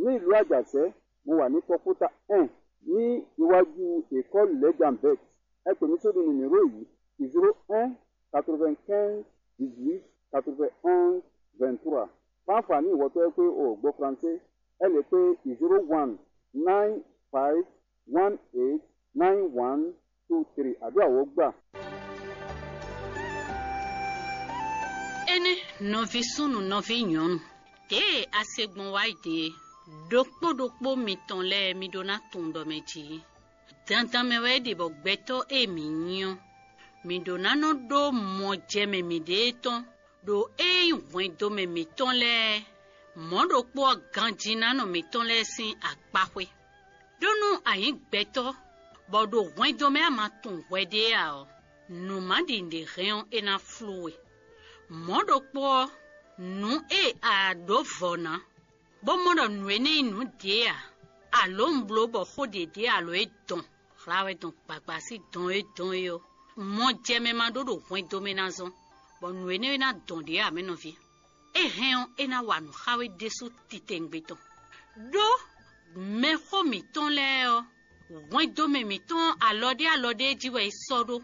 ní ìlú Àjàṣẹ́ mo wà ní kọ́pútà 1 ní iwájú école Legambet. Ẹ pè mí sórí nìmíró yìí 01 95 18 91 23. Fáǹfààní ìwọ tó yẹ pé o gbọ́ Faransé, ẹ lè pè 01 95 18 91 23. Àdúrà wọ́n gbà. Ene novi sunu novi nyɔnu ke asegbɔn wa de dokpodokpo mitɔn lɛ midona tun dɔ mɛ dzi dandanmɛ wɛ de bɔ gbɛtɔ emi nyɔ midona no do mɔdzɛmɛ mi de tɔn do eyi wɛn do mɛ mitɔn lɛ mɔdokpo gandzina no mitɔn lɛ si akpaƒe donu ayi gbɛtɔ bɔ do wɛn do mɛ ama tun wɛ de ya o numadi de hɛn ena fluwe. Mɔdokpɔ nu a do vɔna bɔ mɔdɔ nuene nu dea alo nblo bɔ xɔ dede alo edɔn xlawe dɔn kpakpasi dɔn edɔn yo mɔdzɛmɛ ma do hɔn dome na zɔn bɔ nuene na dɔn de ame nɔvi ehɛn ena wa nu xawe desu tite ŋgbetɔn do mɛxɔ mitɔn lɛ yɔ hɔn dome mitɔn alɔde dziwɛ sɔ do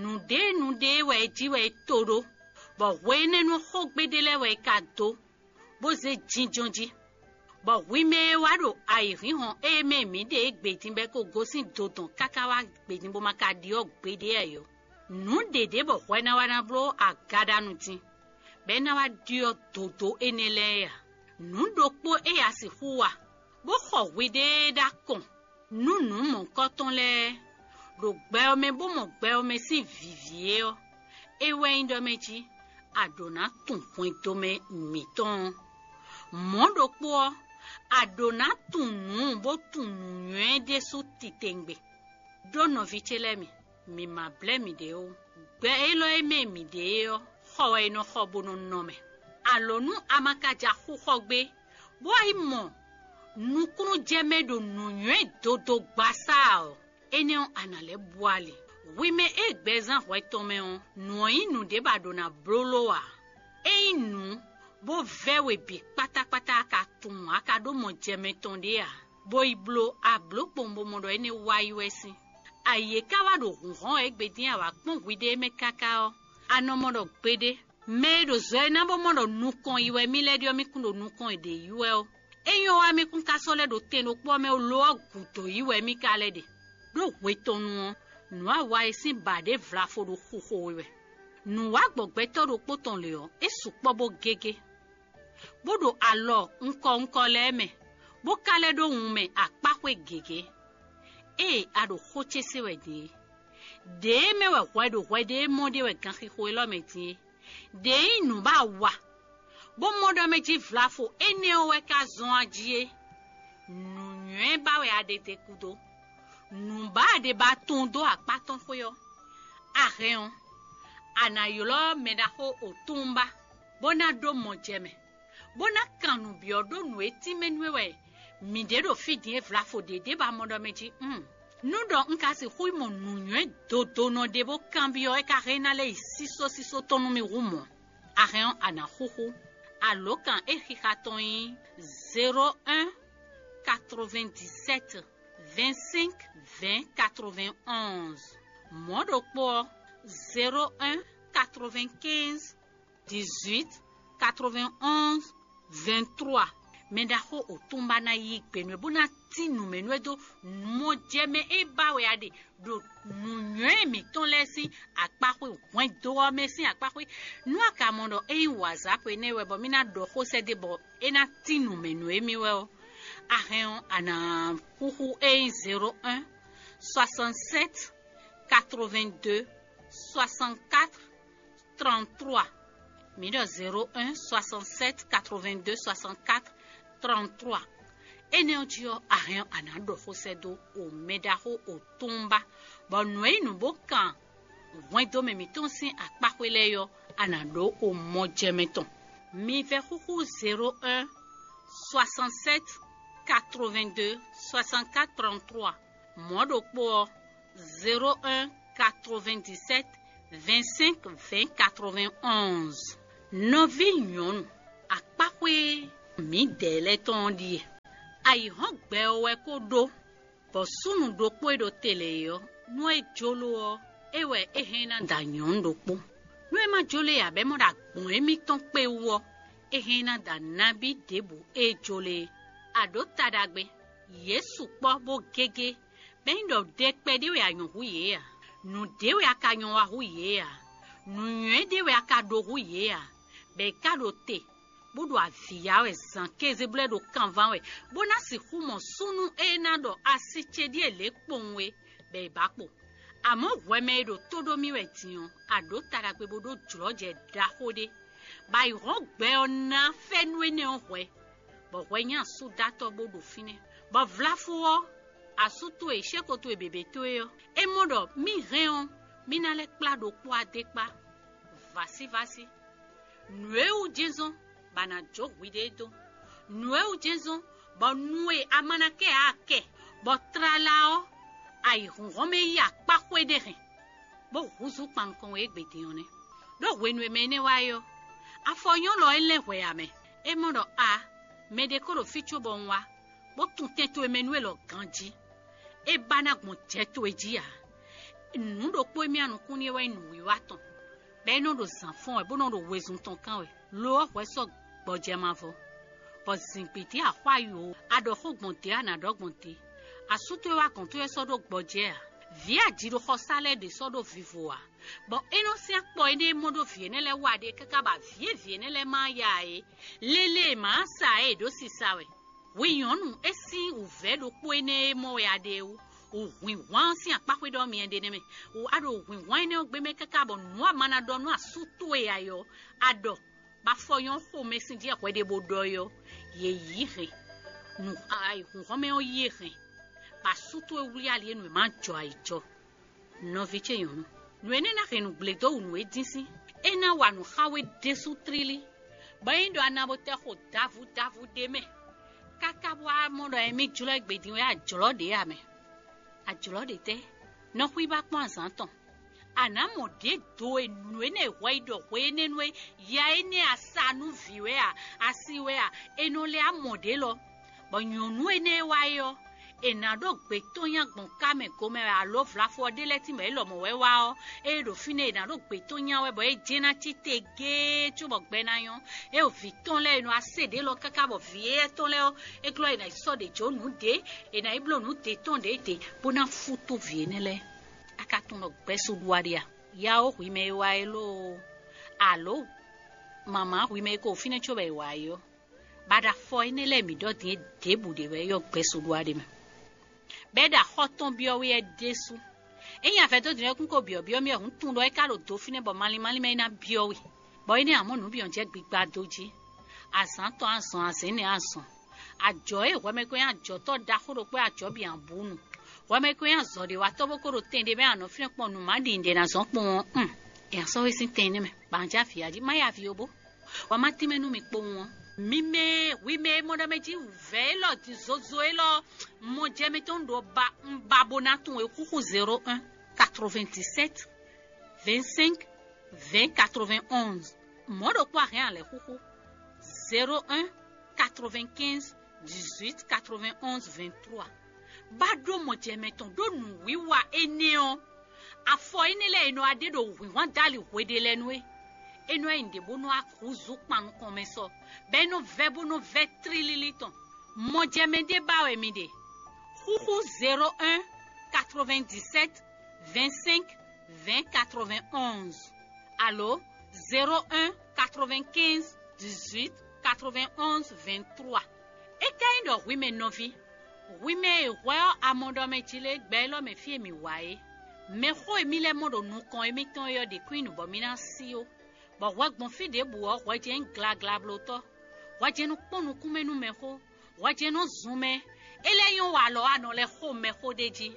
nude wɛ dziwɛ to do. But when no hope be the level cato, was a jinjonji. But we may wado I hon e me me de betin beko gosin doton kakawa betin bomakadio bedeyo. No de debo when I wanna blow a gadanuti. Benawa dio dodo enelea. No dokpo e asifua. Boho we de da con. No mon cotton le. Do bel me bomo bel me si vivier. Ewe indomechi. Adona tun point tome miton. Mondo po adona tunu bo tunu yuen de su titengbe. Dono vichelemi mi ma blemi de o. Be elo eme mi de o. Howe no hobono nome. Alonu amakaja hogbe. Boy mo. Nukunu jeme do nu yuen dodo basao. Eneo anale boale. Oui mais bezan wa tome on no inu de badona broloa e inu bo vewe bi patapata ka tun aka do mo jeme tonde a bo iblo ablo pombo modo ene wa usi aye kawa do hon egbedin awa pon wide me kakao anomodo gbede me do zena bo modo nukon iwe mi ledio mi kundo nukon de iwe o eyo wa mi kun kasole do teno po me lo guto iwe mi kale de do wetonu Noa wa esi bade vlafo do huhowe. Noa gbogbeto do poton leo, esu pobo gege. Bodo alo nko leme. Bo kale do ume akpakwe gege. Ado hoche sewe de. De me we de mode we ganki hoelo meti. De inu ba wa. Bo modo meji vlafo ene we ka zon ajie. Nunye ba we adete kudo. Numba de batondo a paton foyo. Areon. Anayolo medaho otumba. Bona do mojeme. Bona kanu biodo nu eti menwewe. Midedo fidie vlafo de deba modo meji. Nudo nkasi hui mon nunye dodo no debo kambio e karena le siso tonu mi rumo. Areon anahuhu. Alokan e hikaton 01 97 25 20 91. Modo po 01 95 18 91 23. Medaho otumba na yikpenwe bona tinu menwedo mojeme ebawe ade do nunye mi ton lesi akpakwe wen do mesi akpakwe nu akamondo WhatsApp enewe bo mina do hose de bo ena tinu menwe miwe o. Areon ana huhu 01 67 82 64 33. Mido 01 67 82 64 33. Eneo Areon ana do fosedo o medaho o tumba. Bonwe nu bokan. Wendo me mitonsi akpakweleyo ana do o mojemeton. Mi ve huhu 01 67 82 64 33. Modo po 01 97 25 20 91. Novi nyon akpakwe mi dele ton die. Ayi hon gbe owe ko do. Bo sunu do po do tele yo. No e jolo o. Ewe ehena da nyon do po. No e ma jole ya be mo da gbon emi ton pe wo. Ehena da nabi debu e jole. Ado tadagbe. Yesu po bo gege. Ben do dekpe de we ayon hu ye ya. Nu de we aka yon wa hu ye ya. Nu nye de we aka do hu ye ya. Be ka do te. Bodo avia we san keze ble do kanvan we. Bona si humo sunu ena do asiche di ele ponwe. Be bakpo. Amo weme do todo mi we tiyon. Ado tadagbe bodo droje da hode. Ba yon gbe ona fenwe ne onwe. Bo wenyan su dato bodo fine. Bo vlafo asuto e shekoto e bebeto yo. E modo mi reon. Mi na le plado kwa dekpa. Vasi. Nue ou jezon. Bana jok widedo. Nue ou jezon. Bo nue amanake ake. Bo tralao. Ay rome ya pa kwedere. Bo huzu pankon e gbeti yone. Do wenwe mene wayo. Afoyon lo ele weyame. E modo a. Medekoro ficho bonwa. Bo tunteto e menwe lo ganji. E bana gmonteto e jia. Nundo po emi anu kunye we nu waton. Be no do zanfon e bo no do wezun ton kan we. Lo we so gboje mavo. Bo zinpiti a kwa yo. Ado ho gbonte ana do gbonte. Asuto wa kon to e so do gboje a. Via jiro ho sale de so do vivo a. Bo eno si akpo ene modo viene le wade kaka ba viene le ma ya e. Lele ma sa e do si sawe. We yonu esi uve do po ene mo ya de u. O win wan si apakwe do mi ende neme. O ado win wan ne ogbe me kaka bo no amana do no asuto e ayo. Ado ba foyon ho mesin di akwe de bodo yo. Ye yire. Nu ay home o yire. Ba suto e wuli ali nu ma jo aijo. No viche yonu. Nu ene na renu bledo unu e dinsi. Ena wanu hawe desu trili. Ba indo anabote ho davu deme. Kaka wa modo emi julo egbedin we ajolo de ame. Ajolo de te. No hui ba pon santon. Ana mode do enu ene waido we ene we ya ene asanu viwe a asiwe a enole amode lo. Bo nyonu ene wayo. Enado gbe to yan gbon kame gome alo flafo de leti me lo mo we wa o e do fine enado gbe to yan we bo e jena tite ge chubo gbe na yon e o fi ton le enu asede lo kaka bo vie ton le o e klo ena so de jo nu de ena iblo nu de ton de te bona futo vie ne le aka ton lo gbe so duaria ya o wi me wa elo alo mama wi me ko fine chobe wa yo bada fo ene le mi do de debu de we yo gbe so duaria me beda hoton bio we desu eyan fe to dire kun ko bio mi ehun tun lo e ka lo do fine bo mali me na bio we bo ni amonu bi on je gbigba doji asan to asan asin ni asan ajo e we me ko yan ajo to da koro pe ajo bi an bunu we me ko yan zo de wa to bo koro tende be an fine pon nu ma di nde na so pon e so we sin tende me banja fi aji ma ya fi obo wa ma ti menu mi po won Mime, wime, moda meji velo di zozo elo mo jeme ton do babonaton e kuku 01 97 25 20 91 modo kwa rien le kuku 01 95 18 91 23 bado mo jeme ton do nu wiwa eneo afo enele eno ade do wi wan dali wedele nwe eno inde bono akuzu pan komeso beno vebo no vetrililiton mo jemede bawe mide huhu 01 97 25 20 91 allo 01 95 18 91 23 e kind women novi women well amondo me chile gbelo me fie mi wae me ho emi le modo nu kon emi ton yo de queen bomina sio bo wa gbon fide bu o wa je ngla bloto wa je nu ponu kumenu me ho wa je no zume eleyon wa lo ano le ho me ho deji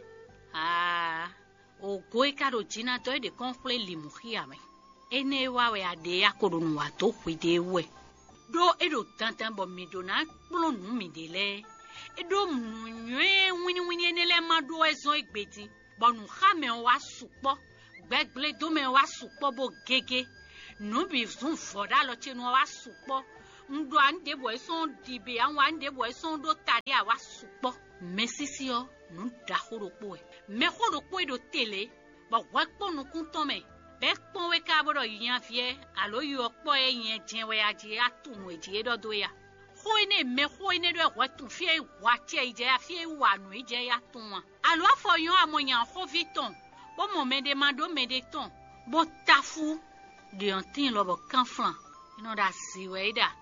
o goi karo jina to de konfle limuhia me ene wa we ade akorunu wa to kwide we do edo tantan bo mi do na plonu mi dele edo munwe wini enele mado ezon igbeti bonu ha me wa supo gbegble do me wa supo bo gege no bi fun foda lo chenu wa supo ndo ande boy son dibe an wande boy son do tari awa supo mesisi yo nu da horopo me horopo do tele ba wakpo nu kunton me be pon we ka bodo yan fie alo yo po yen jenwe aje atunu eje do ya hoine me hoine do watu fie watie ije ya fie wanu ije ya tunwa alo afoyon amoyan ho viton bo mo me de mando me de ton bo tafu de antin lo bo kanflan ino da siweida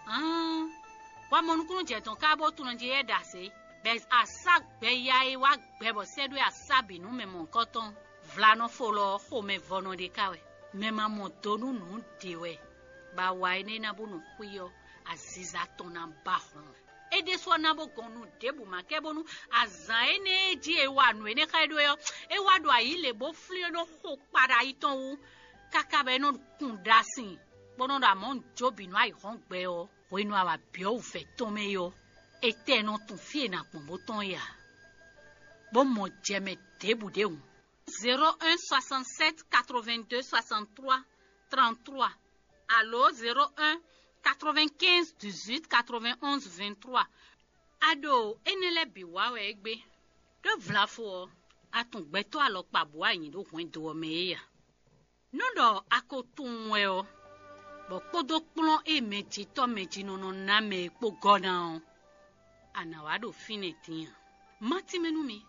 wa monukunu je ton ka bo tunu je da se be asag be ya e wa gbe bo sedu asabi nu me mon koton vlano folo ho me vono de kawe me ma motonu nu dewe ba wa ene na bunu kuyo aziza tona bahon ede so na bo gonu debu makebonu azaene ji e wa nu ene kaido yo e wa do ayile bo fli no ho para iton wu kaka be no kun dasin bono da mon jobi no ai hon gbe o o inu awa bi o fe ton me yo ete no tun fie na pon boton ya bon mo jeme debu de un 01 67 82 63 33 allo 01 95 18 91 23 ado enele biwa we egbe do vlafo atun gbe to alo pabu ayin do hun do me ya nundo akotun we o bo podo plon e meji to meji no na me po gona anawado finetin mati menu mi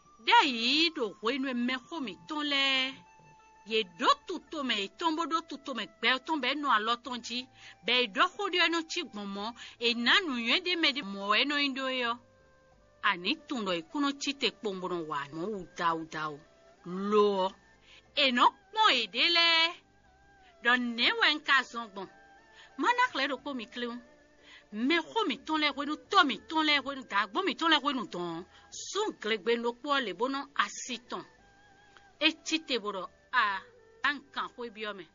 dai do wenu me ho mi ton le ye do tuto me tombo do tuto me gbe ton be no alotonji be do hodi eno chigbomo e nanu yede me de mo eno indo yo ani tundo ikuno chite pombono wa mo udau lo eno mo edele don ne wen ka zongbon mana klero ko mi kleun me ho mi ton le wenu to mi ton le wenu dagbo mi ton le wenu ton sun glegbe no po le bono asiton e chite boro ankan ho biome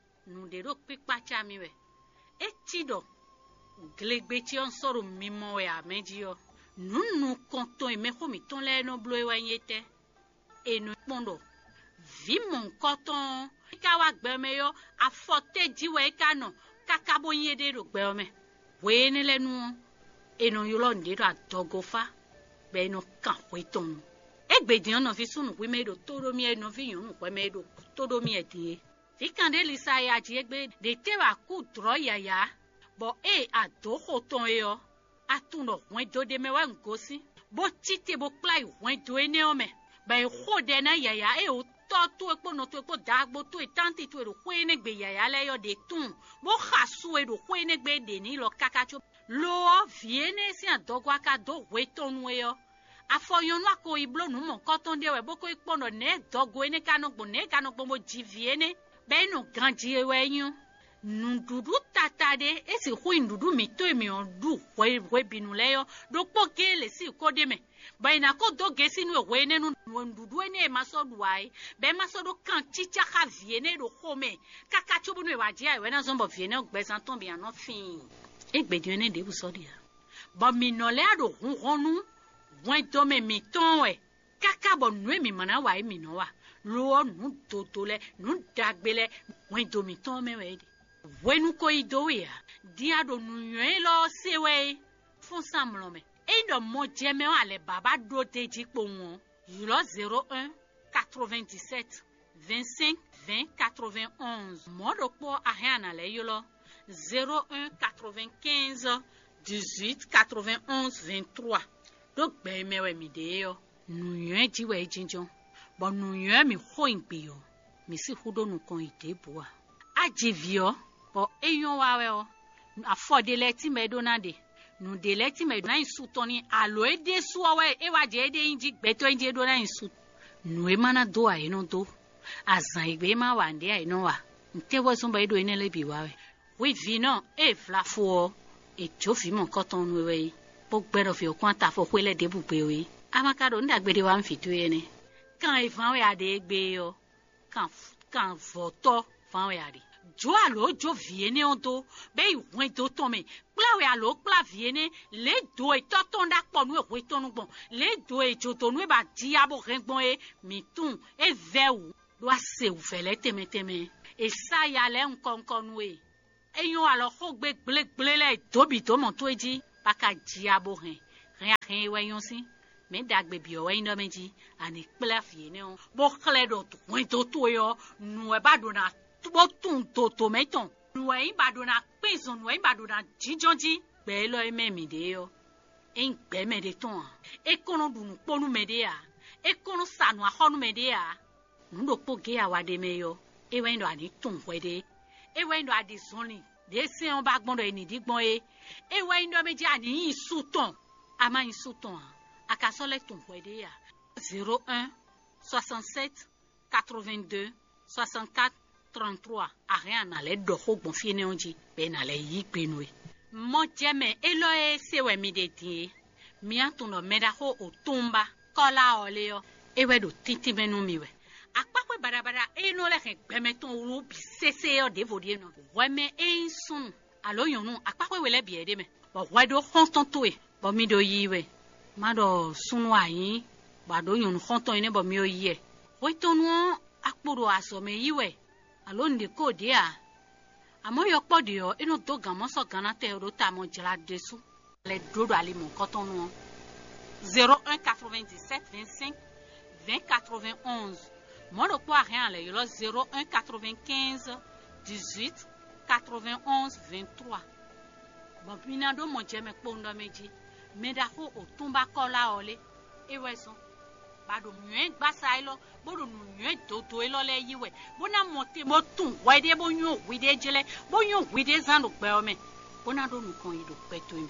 nu de ro pipa cha mi we e tido glegbe ti on soro mimo ya meji yo nunu konton e me ho mi ton le no blo e wa yete e nu pondo vi mon koton ka wa gbe me yo afote jiwe ka no kaka bo yede ro gbe me we ni lenu e no yo lo nde ro adogofa be no kan ho ton egbedian no fi sunu we me do todo mi e no fi yun pe me do todo mi e die fi kan de lisa ya ji egbe de te wa ku dro yaya bo e ado ho ton e yo atuno wen do de me wa ngosi bo tite bo plai wen do ene o me be ho de na yaya e o to epo no to epo dagbo to e tanti to e ro ene gbe yaya le yo de tun bo khasu e ro ene gbe de ni lo kakacho lo viene si adogo aka do we tonu e yo afoyon wa ko iblo nu mo koton de we boko ipono ne dogo ene kanogbo mo jiviene be no ganji ewe yun ndudu tatade esi hu ndudu mi to mi on du we binu leyo do poke le si ko de me ba ina ko do ge sinu we ne nu ndudu ene ma so duai be ma so do kan chicha ka viene do home kaka chubu nu wa ji ai we na so mbo viene gbe san ton bi an fin egbedi ene de bu so dia ba mi no le ado hun honu wen to me mi ton we kaka bo nu mi mana wa mi no wa lo nu toto le nu dagbele wen do mi ton me we wenu ko ido ya dia do nu yen lo sewe fun samlo me e do mo je me ale baba do deji po won yo 01 97 25 20 91 mo do po ahana le yo 01 95 18 91 23 do gbe me we mi de yo nu yen ji we jinjon bo nu yen mi ho inpe yo mi si hudo nu kon ide bua ajivio o eyon wa we o afode leti medonade nu de leti medona insutoni alo ede suwe e wa je ede inji gbeto inji do na insu nu e mana do ai no do azan igbe ma wa nde ai no wa nte wo so ba edo ene le bi wa we vi no e flafo e jofi mo koton nu we bo gbero fi okun ta fo kwele de bugbe we amakado ndagbede wa mfitu ene kan ifan we ade gbe yo kan voto fan we ade jo alo jo viene ondo be iwen do ton me plawe alo pla viene le do e toton da po nu e tonu gbon le do e jo tonu e ba diabo rengbon e mitun e veu do ase u fele teme e sa ya le nkonkon we eyon alors ho gbe gble le dobi to mo to eji paka ji abo hen ren we yon si me dagbe bi o we ndo meji ani pela fie ne o bo kle do to won to yo nu e ba do na bo tun to meton nu e ba do na pinson nu e ba do na jijonji gbe lo e memi de yo en gbe me de ton e kono du nu ponu me de ya e kono sanu a honu me de ya nu do po ge awade me yo e we ndo ani tun we de e we ndo adi zonli de se on ba gbon do eni digbon e we ndo meji ani isuton ama isuton akasole tun we de ya 01 67 82 64 33 rien na le do ho gbon fi ne onji be na le yi penu e mo jeme elo e se we mi de ti mi atun no meda ho otumba kola oleo e we do titi menu mi we akpakwe barabara eno le gbemeton ru bi sese o de vodie no we me ensun alo yonu akpakwe we le bi ede me bo we do honton e bo mi do yi we ma do sunu ayin ba do yonu honton ine bo mi o yi e we tonu akporo aso me yi we alo ndi ko de a amo yo pode yo eno do gamo so gana te ro ta mo jela desu le dodo ali mon kotonu 01 97 25 20 91 mon do quoi rien le yo 01 95 18 91 23 bon pinando mo jeme pondo meji meda ho otumba kola ole eweso bado nwe gbasa ilo bodo nwe toto ilo le yiwe bona monte mo tun wide bo nyu wide jele bo nyu wide zando pe o me bona do nu kon ido peto mi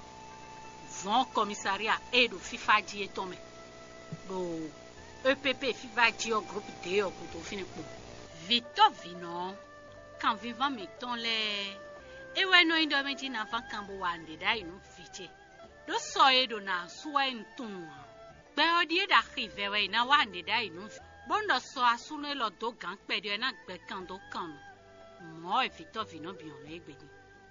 von commissariat et do FIFA di etome do EPP FIFA di o groupe de o ko to fini po Victor Vino kan vivant meton le ewe no indo me di na van kan bo wande da inu fiche do so edo na suwa ntun be odie da rive we na wande da inu bondo so asune lo do gan pe de na gbe kan do kan mo Victor Vino bi on egbedi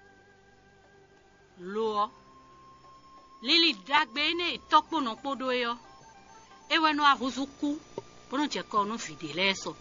lo lili dagbe ne topo no podo yo ewe no avuzuku bono je ko no fidele so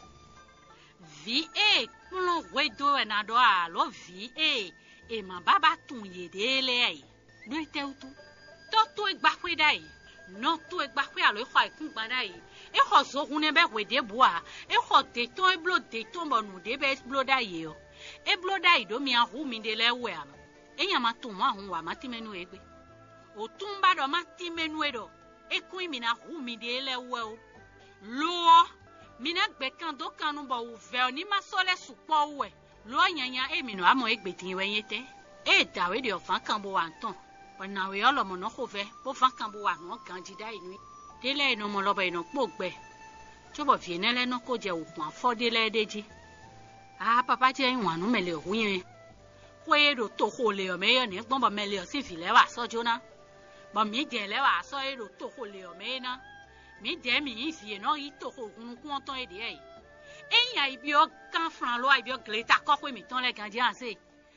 va kuno wedo e na do a lo va e ma baba tun yedele ai do te utu to egba kwe dai no to egba kwe alo kho ikun gba dai e kho so kun ne be wede bua e kho te ton e blo de ton bonu de be blo dai yo e blo dai do mi ahu mi de le we am e nya ma tun ma hun wa ma ti menu egbe o tun ba do ma ti menu e do e kun mi na hu mi de le we o lo mi na gbe kan do kan nu bo u ve ni ma so le supo we lo yanya e mi no amo egbe tin we yete e da we de ofan kan bo wa nton ona we olo mo no ko ve bo fan kan bo wa no kan ji dai ni dele no mo lo ba ino po gbe chobo vie nele no ko je okun afodele deji papa je nwan nu mele hu yin we do to ko le o me yo ni gbon ba mele o si fi le wa so jona ba mi je le wa so e do to ko le o me na mi je mi yin fi no yi to ko kun kun ton e de e eyan ibi o kan fran lo ibi o gleta ko pe mi ton le gan ji an se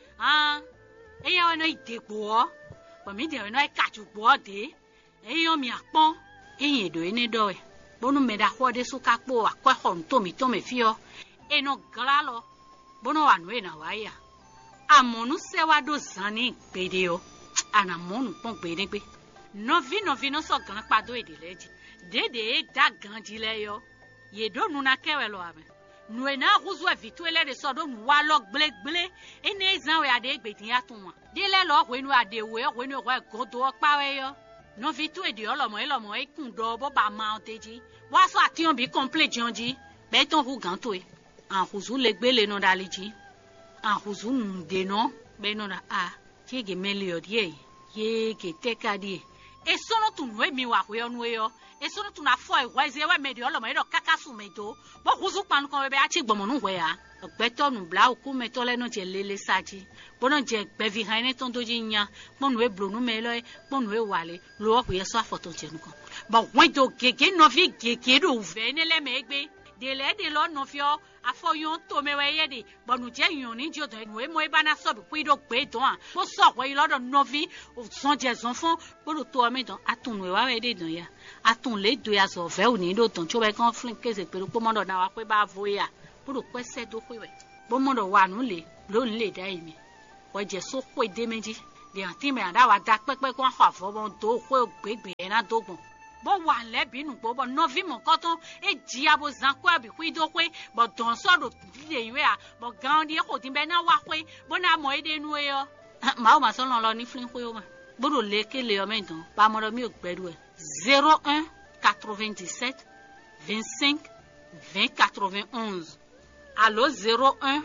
eyan wa no idegbo o ba mi de no e ka ju gbo de eyan mi apon eyan do ene do e bonu me da ho de su ka po akwa hon to mi fi o eno glalo bono wa no e na wa ya amonu se wa do zani gbede o ana monu pon gbede pe novi no so gan pado ede leji dede e da ganji le yo ye do nu na kewe lo ame nu e na huzu e vitu ele de so do nu wa lo gble ene zan we ade gbedin atun wa de le lo we nu ade we nu we godo pa we yo no vitu e de olomo e kun do bo ba ma oteji wa so ation bi complete jonji be ton hu gan to e an huzu le gbele no daliji an huzu de no be no na che ge mele odie ye ge tekadi e sono tu no mi wa we onu yo e sono tu na fo e wise we me de olomo e do kakasu me do bo huzu pan ko be a chi gbomo nu we a ogbeto nu bla oku me to le no je lele saji bono je gbe vi han ni ton doji nya bonu e blonu me lo e bonu e wale lo o ye so afoto je nu ko bo wen do gege no vi gege do ve ne le me gbe de le de lo no fio afoyon to me we ye de bonu je yun ni jo to nu e mo e bana so bi pi do gbe don bo so we lo do no vi o son je zon fun bodo to me don atun nu e wa we de don ya atun le do ya so ve o ni do ton cho be kan flin kese pe po mo do na wa pe ba vo ya bodo pese do pe we bo mo do wa nu le lo le dai mi wa je so ko de meji de anti me ada wa da pepe ko ha fo bon do ko gbegbe na dogun bo wa le binu po bo no vi mo ko ton e ji abo zan ko abi ku do pe bo don so do de iwe a bo gan di ko tin be na wa pe bo na mo ede nu e yo ma o ma so lo ni flin ko yo ma bo do le ke le o me don pa mo mi o gbedu e 01 97 25 20 91 allo 01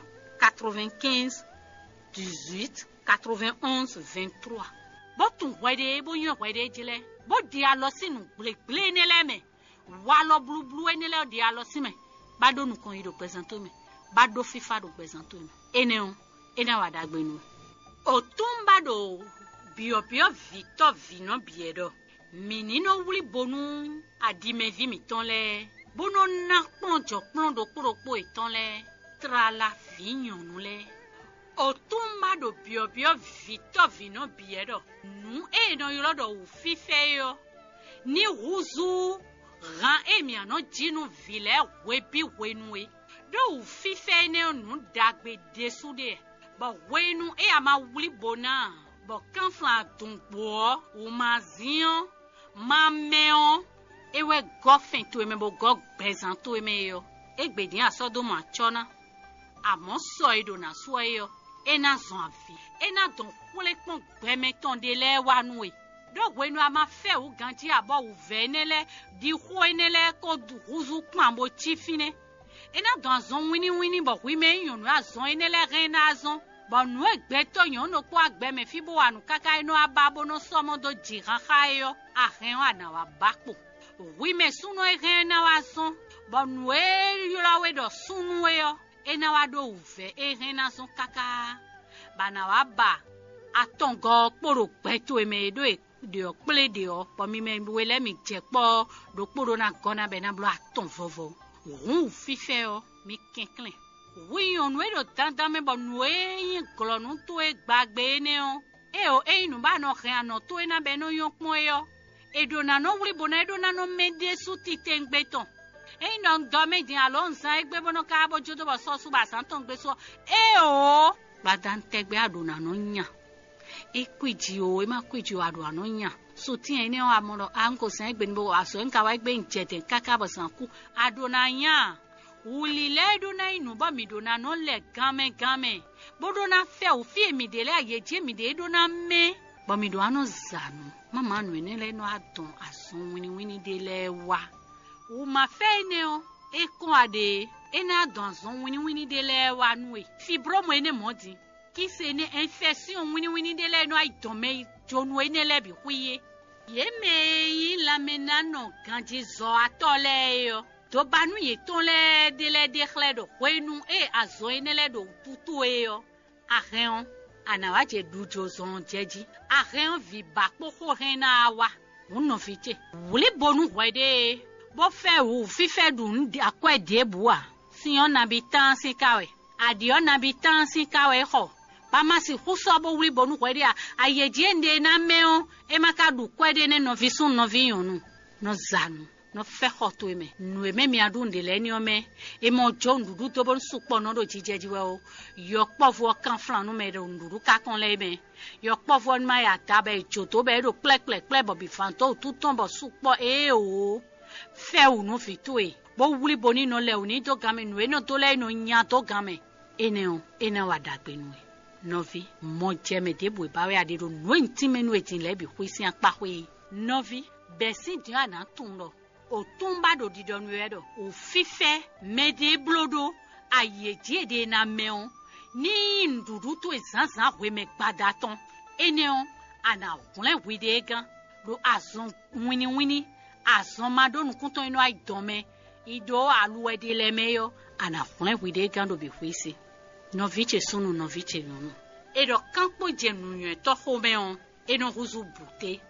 95 18 91 23 bo tun wede bo yan wede jile bo di alo sinu ble ne le me wa lo blu ne le di alo si me ba do nu kan yi do presento me ba do fifa do presento me ene wa da gbe nu o tun ba do bio victor vino biedo minino wuli bonu adime vi mi ton le bono na ponjo plondo koropo iton le trala vignon nu le o tumba do bio victor vino biedo nu e no yoro do ufife yo ni huzu ran emi ano jinu vile webi wenue do ufife ne nu dagbe desude ba wenu e ama wuli bona bo kanfla tunbo o mazion mameo ewe gofen to me bo go presento me yo egbedin asodo ma chona amo so ido na so yo ena zon afi ena don kule pon gbeme ton de le wa nu e do wenu ama fe u ganji abo u venele di ho enele ko du huzu pan bo chifine ena don zon wini bo wi me yun nu azon enele rena azon bo nu egbe to yan no ko agbeme fi bo anu kaka ino ababo no somo do jiran khayo ahen wa na wa bakpo oui me suno e rena wa son bo nu e yola we do sunu we yo ena wa do uve e rena son kaka bana wa ba atongo poro peto e me do e de o ple de o po mi me we le mi je po do poro na gona be na blo aton vovo run fife o mi kinklen oui on we do tanta me bo nu e yin glonu to e gbagbe ne o e inu ba no re ano to e na be no yon pon e yo edona no wuri bona edona no mede suti tengbeton e no ngame din alonza egbe bono ka bojo to bo so su ba santon gbe so o badan tegbe adona no nya e kwiji o e ma kwiji o adona no nya so ti ene o amoro anko san egbe nbo aso nka wa egbe njete kaka bo san ku adona nya wuli le dona inu ba mi dona no le game bodona fe o fi mi de le ayeje mi de dona me bo mi do ano zanu mama nu enele no adon asun wini de le wa o ma fe ne o e kon ade ena adon asun wini de le wa nu e fibro mo ene modi ki se ne infection wini de le no aidon me jonu enele bi huye ye me yin la menano ganji zo atole yo to banu ye ton le de le de khledo wenu e azo enele do tutu e yo ahen ana waje dujo zon jeji ahen vi bakpo ko hena wa unno fiche wuli bonu wede bo fe wu fife dun akwa de buwa siyon na bitan si kawe adio na bitan si kawe ho ba masi huso bo wuli bonu wede ayeje nde na meo e maka du kwede ne no visun no viyonu no zanu no fe hoto eme nu eme mi adun de le ni ome e mo jo ndudu to bon supo no do jijeji we o yo povo kan flan no me do ndudu ka kon le me yo povo ma ya tabe jo to be do plek bo bi fan to tout ton bo supo e o fe u no fitu e bo wuli boni no le oni to game nu e no to le no nya to game ene wa dagbe nu e novi mo je me de bo ba we ade do no ntime nu etin le bi kwisi apa hwe novi besi dia na tun lo o tumba do didonu edo o fife mede blodo ayeje de na meon ni ndudu to ezanzan we me gbadaton eneon ana okunle wide gan do azon wini azon madonu kunton ino aidome ido aluwede lemeyo ana okunle wide gan do bi kwisi noviche sunu noviche nunu edo kanpo jenu to homeon eno huzu bute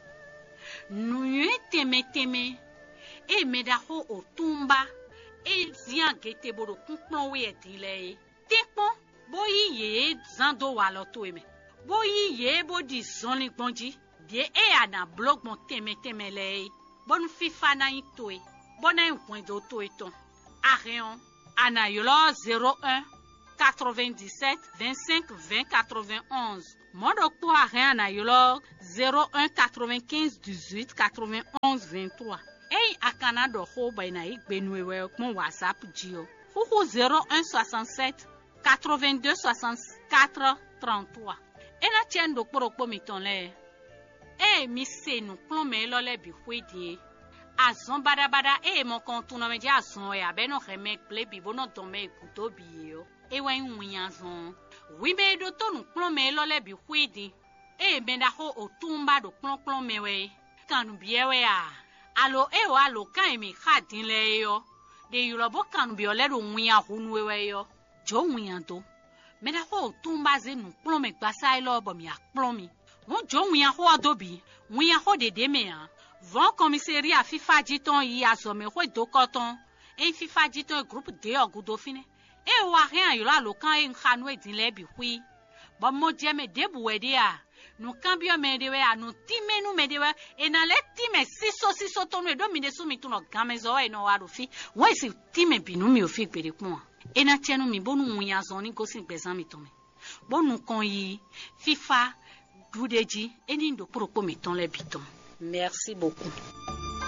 nuye teme e medaho otumba e zian gete bodo kunpon we etile tepo boyi ye zando walo to eme boyi ye bodi zoni gbonji de e ana blog mon teme le bon fifa na itoe bona un point do to eton areon ana yolo 01 97 25 20 91. Modo pour rien na yolo 01 95 18 91 23. Ei akana do ho ba na igbenuwe mon WhatsApp jio. Fuku 01 67 82 64 33. Ena tien do poro mitonle. Mi se nou plomé lo le bi kwedi. Azon bada mon kontouna me di azon ya be no remek ple bi bono tome ekuto bi yo. Wen wiyanzon. Wi be do to nou plomé lo le bi kwedi. Ben da ho otumba do plomé we. Kanu biye ya. Alo alo kan mi khadin le yo. De yulobo kanu bi ole do wiyan hunu we yo. Jo wiyan to. Me da ho otumba ze nou plomé gbasa lo bo mi akplomi. Mon jo wiyan ho adobi. Wiyan ho de me ya. Von commissariat FIFA diton yi azome ho do koton. FIFA diton groupe de ogudo fine. Wa rien yo la lo kan en khanu edin le bi hui. Bo mo je me debu we dia. Nou cambio me dewe a nou time nou me dewe e na le time siso tonu e do mi de su mi tu no gamezo e no wa do fi. Wa si time bi nou mi o fi pere kun. E na tienu mi bonu wiyan zoni go sin bezan mi tome. Bonu kon yi FIFA Goudeji, et nindo pour le biton. Merci beaucoup.